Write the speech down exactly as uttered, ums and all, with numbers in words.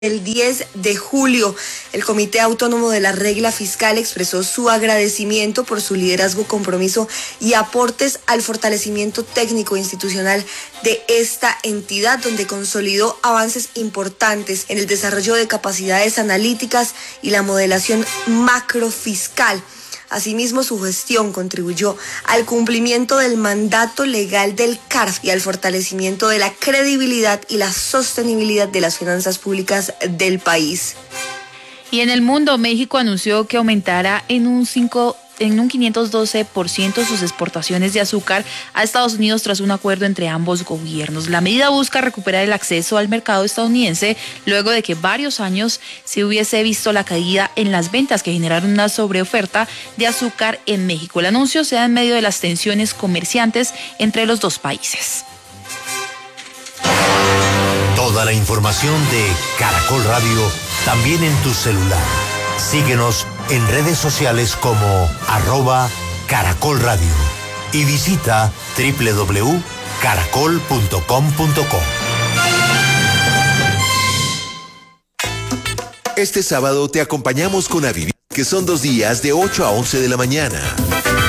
El diez de julio, el Comité Autónomo de la Regla Fiscal expresó su agradecimiento por su liderazgo, compromiso y aportes al fortalecimiento técnico e institucional de esta entidad, donde consolidó avances importantes en el desarrollo de capacidades analíticas y la modelación macrofiscal. Asimismo, su gestión contribuyó al cumplimiento del mandato legal del C A R F y al fortalecimiento de la credibilidad y la sostenibilidad de las finanzas públicas del país. Y en el mundo, México anunció que aumentará en un cinco en un quinientos doce por ciento sus exportaciones de azúcar a Estados Unidos tras un acuerdo entre ambos gobiernos. La medida busca recuperar el acceso al mercado estadounidense luego de que varios años se hubiese visto la caída en las ventas que generaron una sobreoferta de azúcar en México. El anuncio se da en medio de las tensiones comerciantes entre los dos países. Toda la información de Caracol Radio también en tu celular. Síguenos en redes sociales como arroba Caracol Radio y visita doble u doble u doble u punto caracol punto com punto co. Este sábado te acompañamos con A Vivir, que son dos días de ocho a once de la mañana.